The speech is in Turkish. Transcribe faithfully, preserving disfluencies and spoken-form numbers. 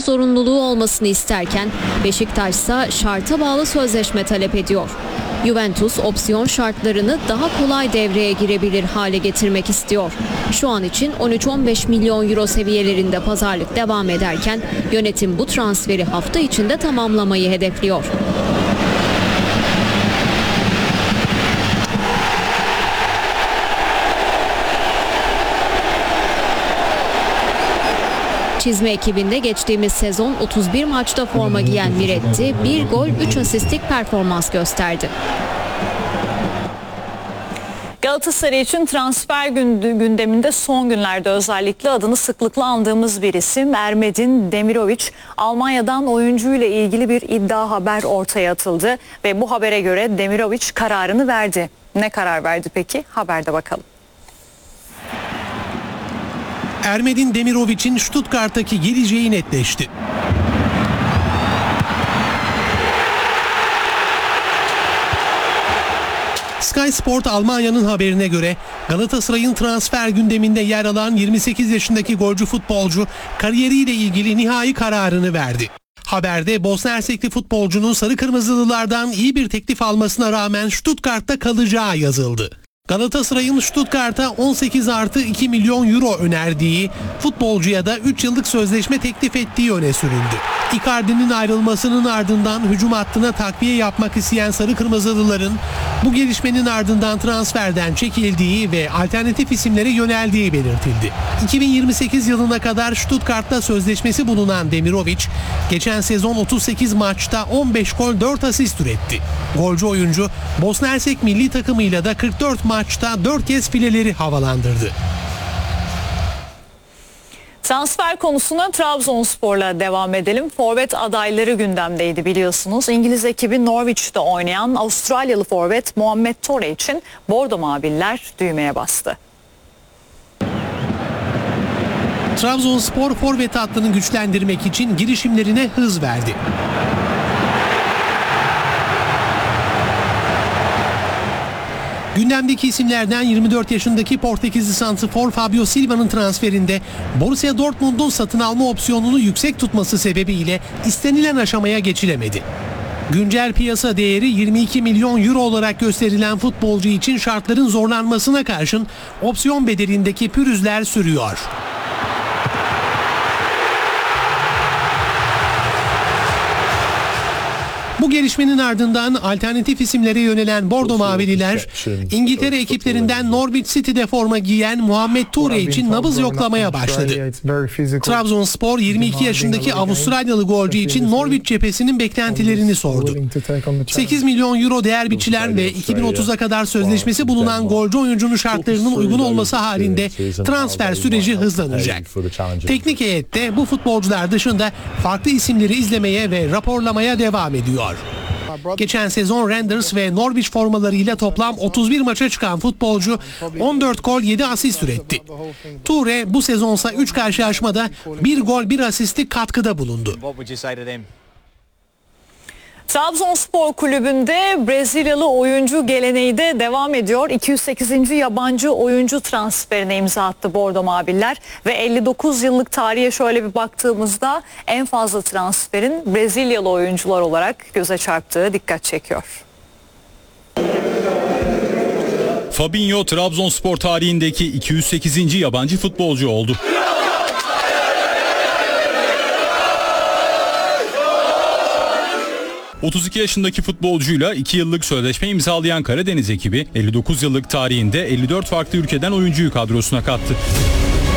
zorunluluğu olmasını isterken Beşiktaş ise şarta bağlı sözleşme talep ediyor. Juventus opsiyon şartlarını daha kolay devreye girebilir hale getirmek istiyor. Şu an için on üç on beş milyon euro seviyelerinde pazarlık devam ederken yönetim bu transferi hafta içinde tamamlamayı hedefliyor. Çizme ekibinde geçtiğimiz sezon otuz bir maçta forma giyen Miretti bir gol üç asistlik performans gösterdi. Galatasaray için transfer gündeminde son günlerde özellikle adını sıklıkla andığımız bir isim Ermedin Demirovic. Almanya'dan oyuncuyla ilgili bir iddia haber ortaya atıldı ve bu habere göre Demirovic kararını verdi. Ne karar verdi peki? Haberde bakalım. Ermedin Demirovic'in Stuttgart'taki geleceği netleşti. Sky Sport Almanya'nın haberine göre Galatasaray'ın transfer gündeminde yer alan yirmi sekiz yaşındaki golcü futbolcu kariyeriyle ilgili nihai kararını verdi. Haberde Bosna Hersekli futbolcunun sarı kırmızılılardan iyi bir teklif almasına rağmen Stuttgart'ta kalacağı yazıldı. Galatasaray'ın Stuttgart'a on sekiz artı iki milyon euro önerdiği, futbolcuya da üç yıllık sözleşme teklif ettiği öne sürüldü. Icardi'nin ayrılmasının ardından hücum hattına takviye yapmak isteyen sarı kırmızılıların bu gelişmenin ardından transferden çekildiği ve alternatif isimlere yöneldiği belirtildi. iki bin yirmi sekiz yılına kadar Stuttgart'ta sözleşmesi bulunan Demirovic, geçen sezon otuz sekiz maçta on beş gol dört asist üretti. Golcü oyuncu Bosna Hersek milli takımıyla da kırk dört maçta dört kez fileleri havalandırdı. Transfer konusuna Trabzonspor'la devam edelim. Forvet adayları gündemdeydi biliyorsunuz. İngiliz ekibi Norwich'te oynayan Avustralyalı forvet Muhammed Torre için Bordo Maviller düğmeye bastı. Trabzonspor forvet hattını güçlendirmek için girişimlerine hız verdi. Gündemdeki isimlerden yirmi dört yaşındaki Portekizli santrfor Fabio Silva'nın transferinde Borussia Dortmund'un satın alma opsiyonunu yüksek tutması sebebiyle istenilen aşamaya geçilemedi. Güncel piyasa değeri yirmi iki milyon euro olarak gösterilen futbolcu için şartların zorlanmasına karşın opsiyon bedelindeki pürüzler sürüyor. Bu gelişmenin ardından alternatif isimlere yönelen Bordo Mavililer, İngiltere ekiplerinden Norwich City'de forma giyen Muhammed Toure için nabız yoklamaya başladı. Trabzonspor yirmi iki yaşındaki Avustralyalı golcü için Norwich cephesinin beklentilerini sordu. sekiz milyon euro değer biçilen ve iki bin otuza kadar sözleşmesi bulunan golcü oyuncunun şartlarının uygun olması halinde transfer süreci hızlanacak. Teknik heyette bu futbolcular dışında farklı isimleri izlemeye ve raporlamaya devam ediyor. Geçen sezon Rangers ve Norwich formalarıyla toplam otuz bir maça çıkan futbolcu on dört gol yedi asist üretti. Toure bu sezonsa üç karşılaşmada bir gol bir asistlik katkıda bulundu. Trabzonspor Kulübü'nde Brezilyalı oyuncu geleneği de devam ediyor. iki yüz sekizinci yabancı oyuncu transferine imza attı Bordo Maviller ve elli dokuz yıllık tarihe şöyle bir baktığımızda en fazla transferin Brezilyalı oyuncular olarak göze çarptığı dikkat çekiyor. Fabinho Trabzonspor tarihindeki iki yüz sekizinci yabancı futbolcu oldu. otuz iki yaşındaki futbolcuyla iki yıllık sözleşme imzalayan Karadeniz ekibi elli dokuz yıllık tarihinde elli dört farklı ülkeden oyuncuyu kadrosuna kattı.